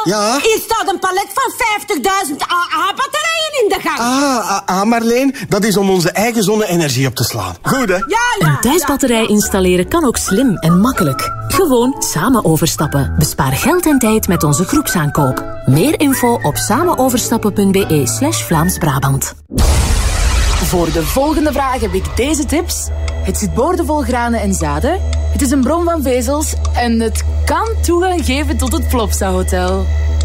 Ja? Hier staat een palet van 50.000 AA-batterijen in de gang. Marleen, dat is om onze eigen zonne-energie op te slaan. Goed, hè? Ja. Een thuisbatterij installeren kan ook slim en makkelijk. Gewoon samen overstappen. Bespaar geld en tijd met onze groepsaankoop. Meer info op samenoverstappen.be/Vlaams-Brabant. Voor de volgende vraag heb ik deze tips. Het zit boordevol granen en zaden. Het is een bron van vezels. En het kan toegang geven tot het Plopsa Hotel.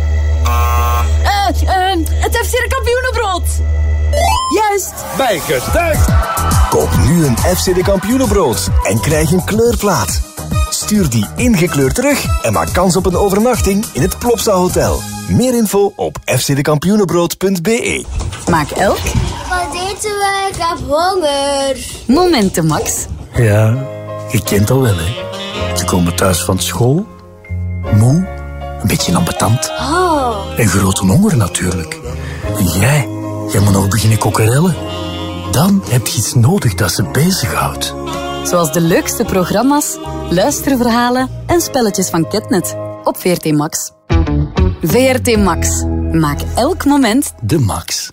Het FC de Kampioenenbrood. Juist. Bijgetuigd. Koop nu een FC de Kampioenenbrood en krijg een kleurplaat. Stuur die ingekleurd terug en maak kans op een overnachting in het Plopsa Hotel. Meer info op fcdekampioenenbrood.be. Maak elk Wat eten we? Ik heb honger. momenten, Max. Ja, je kent al wel, hè. Ze komen thuis van school, moe, een beetje ambetant. En grote honger natuurlijk. En jij moet nog beginnen kokkerellen. Dan heb je iets nodig dat ze bezighoudt. Zoals de leukste programma's, luisterverhalen en spelletjes van Ketnet op VRT Max. VRT Max. Maak elk moment de max.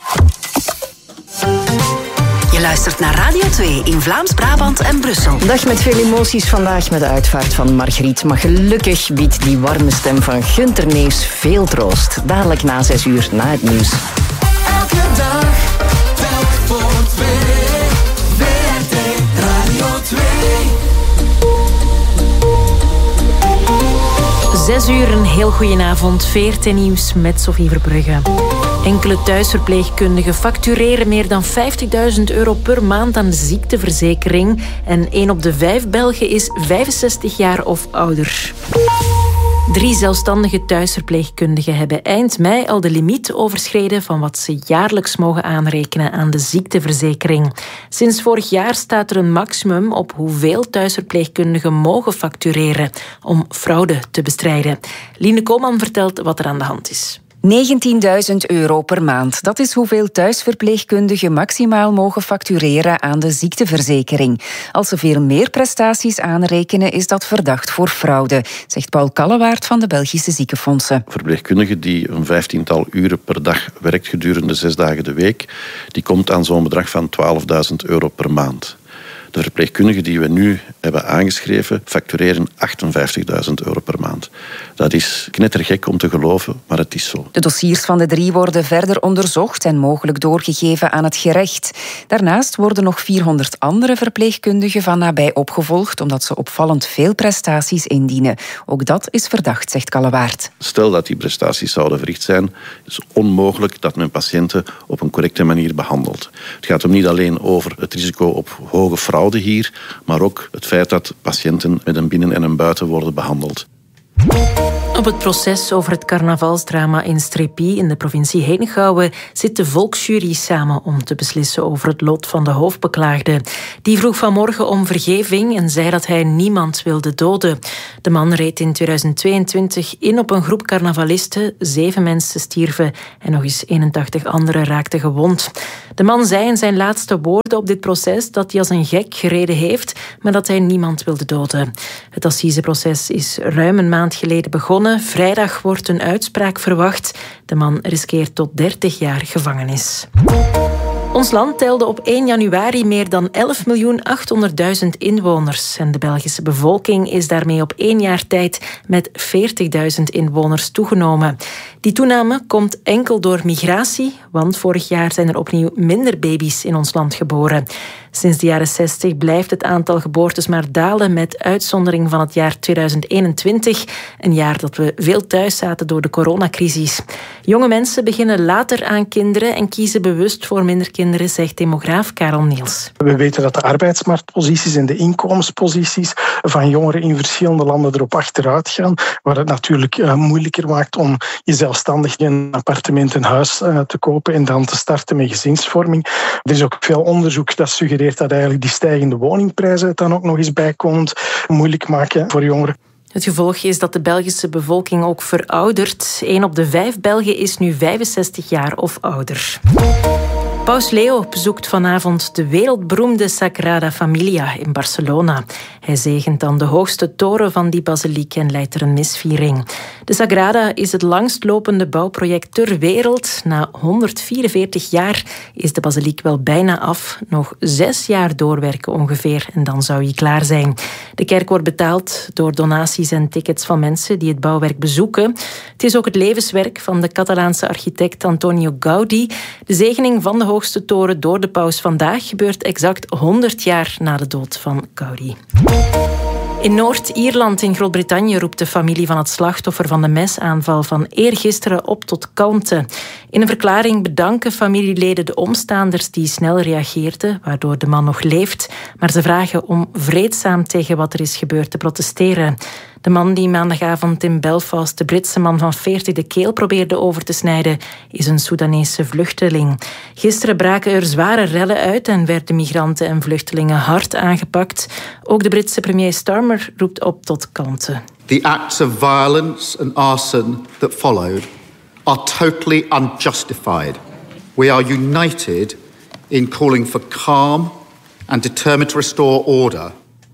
Je luistert naar Radio 2 in Vlaams-Brabant en Brussel. Dag met veel emoties vandaag met de uitvaart van Margriet. Maar gelukkig biedt die warme stem van Gunter Neefs veel troost. Dadelijk na 6 uur na het nieuws. Elke dag, telk voor 2. VRT Radio 2. 6 uur, een heel goedenavond. VRT Nieuws met Sophie Verbrugge. Enkele thuisverpleegkundigen factureren meer dan €50.000 per maand aan de ziekteverzekering. En 1 op de 5 Belgen is 65 jaar of ouder. 3 zelfstandige thuisverpleegkundigen hebben eind mei al de limiet overschreden van wat ze jaarlijks mogen aanrekenen aan de ziekteverzekering. Sinds vorig jaar staat er een maximum op hoeveel thuisverpleegkundigen mogen factureren om fraude te bestrijden. Line Koolman vertelt wat er aan de hand is. €19.000 per maand. Dat is hoeveel thuisverpleegkundigen maximaal mogen factureren aan de ziekteverzekering. Als ze veel meer prestaties aanrekenen, is dat verdacht voor fraude, zegt Paul Kallewaard van de Belgische Ziekenfondsen. Verpleegkundige die een 15-tal uren per dag werkt gedurende 6 dagen de week, die komt aan zo'n bedrag van €12.000 per maand. De verpleegkundigen die we nu hebben aangeschreven factureren €58.000 per maand. Dat is knettergek om te geloven, maar het is zo. De dossiers van de 3 worden verder onderzocht en mogelijk doorgegeven aan het gerecht. Daarnaast worden nog 400 andere verpleegkundigen van nabij opgevolgd, omdat ze opvallend veel prestaties indienen. Ook dat is verdacht, zegt Kallewaard. Stel dat die prestaties zouden verricht zijn, is het onmogelijk dat men patiënten op een correcte manier behandelt. Het gaat hem niet alleen over het risico op hoge fraude hier, maar ook het feit dat patiënten met een binnen- en een buiten worden behandeld. Op het proces over het carnavalsdrama in Strépy in de provincie Henegouwen zit de volksjury samen om te beslissen over het lot van de hoofdbeklaagde. Die vroeg vanmorgen om vergeving en zei dat hij niemand wilde doden. De man reed in 2022 in op een groep carnavalisten. 7 mensen stierven en nog eens 81 anderen raakten gewond. De man zei in zijn laatste woorden op dit proces dat hij als een gek gereden heeft, maar dat hij niemand wilde doden. Het assiseproces is ruim een maand geleden begonnen. Vrijdag wordt een uitspraak verwacht. De man riskeert tot 30 jaar gevangenis. Ons land telde op 1 januari meer dan 11.800.000 inwoners. En de Belgische bevolking is daarmee op 1 jaar tijd met 40.000 inwoners toegenomen. Die toename komt enkel door migratie, want vorig jaar zijn er opnieuw minder baby's in ons land geboren. Sinds de jaren 60 blijft het aantal geboortes maar dalen, met uitzondering van het jaar 2021. Een jaar dat we veel thuis zaten door de coronacrisis. Jonge mensen beginnen later aan kinderen en kiezen bewust voor minder kinderen, zegt demograaf Karel Niels. We weten dat de arbeidsmarktposities en de inkomensposities van jongeren in verschillende landen erop achteruit gaan, waar het natuurlijk moeilijker maakt om je zelfstandig een appartement, een huis te kopen en dan te starten met gezinsvorming. Er is ook veel onderzoek dat suggereert dat eigenlijk die stijgende woningprijzen het dan ook nog eens bijkomend moeilijk maken voor jongeren. Het gevolg is dat de Belgische bevolking ook veroudert. 1 op de 5 Belgen is nu 65 jaar of ouder. Paus Leo bezoekt vanavond de wereldberoemde Sagrada Familia in Barcelona. Hij zegent dan de hoogste toren van die basiliek en leidt er een misviering. De Sagrada is het langstlopende bouwproject ter wereld. Na 144 jaar is de basiliek wel bijna af. Nog 6 jaar doorwerken ongeveer en dan zou hij klaar zijn. De kerk wordt betaald door donaties en tickets van mensen die het bouwwerk bezoeken. Het is ook het levenswerk van de Catalaanse architect Antonio Gaudí. De zegening van de hoogste toren door de paus vandaag gebeurt exact 100 jaar na de dood van Gaudí. In Noord-Ierland in Groot-Brittannië roept de familie van het slachtoffer van de mesaanval van eergisteren op tot kalmte. In een verklaring bedanken familieleden de omstaanders die snel reageerden, waardoor de man nog leeft, maar ze vragen om vreedzaam tegen wat er is gebeurd te protesteren. De man die maandagavond in Belfast de Britse man van 40 de keel probeerde over te snijden, is een Soedanese vluchteling. Gisteren braken er zware rellen uit en werden migranten en vluchtelingen hard aangepakt. Ook de Britse premier Starmer roept op tot kalmte. The acts of violence and arson that followed are totally unjustified. We are united in calling for calm and determined to restore order.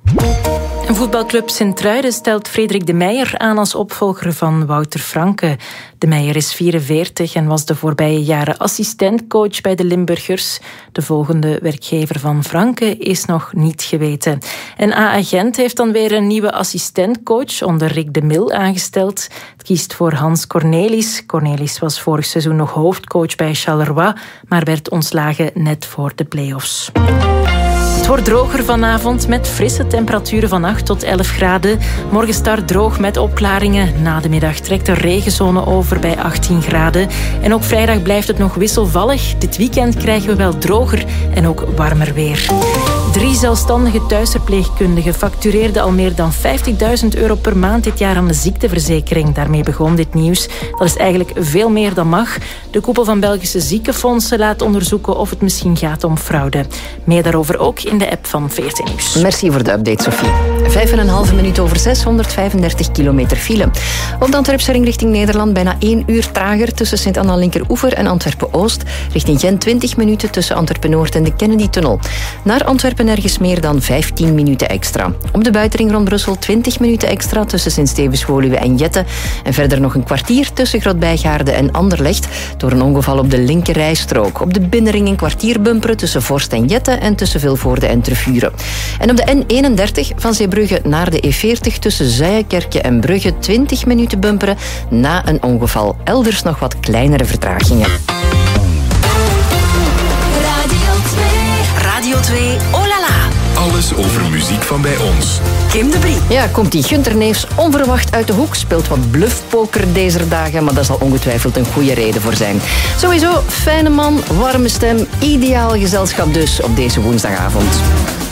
Een voetbalclub Sint-Truiden stelt Frederik de Meijer aan als opvolger van Wouter Franke. De Meijer is 44 en was de voorbije jaren assistentcoach bij de Limburgers. De volgende werkgever van Franke is nog niet geweten. En AA Gent heeft dan weer een nieuwe assistentcoach onder Rick de Mil aangesteld. Het kiest voor Hans Cornelis. Cornelis was vorig seizoen nog hoofdcoach bij Charleroi, maar werd ontslagen net voor de play-offs. Het wordt droger vanavond met frisse temperaturen van 8 tot 11 graden. Morgen start droog met opklaringen. Na de middag trekt de regenzone over bij 18 graden. En ook vrijdag blijft het nog wisselvallig. Dit weekend krijgen we wel droger en ook warmer weer. 3 zelfstandige thuisverpleegkundigen factureerden al meer dan €50.000 per maand dit jaar aan de ziekteverzekering. Daarmee begon dit nieuws. Dat is eigenlijk veel meer dan mag. De koepel van Belgische ziekenfondsen laat onderzoeken of het misschien gaat om fraude. Meer daarover ook in de app van VRT Nieuws. Merci voor de update, Sophie. 5,5 minuut over 6, 135 kilometer file. Op de Antwerpse ring richting Nederland bijna 1 uur trager tussen Sint-Anna Linkeroever en Antwerpen-Oost. Richting Gent 20 minuten tussen Antwerpen-Noord en de Kennedy-tunnel. Naar Antwerpen nergens meer dan 15 minuten extra. Op de buitenring rond Brussel 20 minuten extra tussen Sint-Stevens-Woluwe en Jette. En verder nog een kwartier tussen Grootbijgaarde en Anderlecht door een ongeval op de linkerrijstrook. Op de binnenring een kwartier bumperen tussen Vorst en Jette en tussen Vilvoorde en Tervuren. En op de N31 van Zeebrugge naar de E40 tussen Zuijenkerke en Brugge 20 minuten bumperen na een ongeval. Elders nog wat kleinere vertragingen. Radio 2, oh la la. Alles over muziek van bij ons. Kim de Brie. Ja, komt die Gunter Neefs onverwacht uit de hoek, speelt wat bluffpoker deze dagen, maar daar zal ongetwijfeld een goede reden voor zijn. Sowieso, fijne man, warme stem, ideaal gezelschap dus op deze woensdagavond.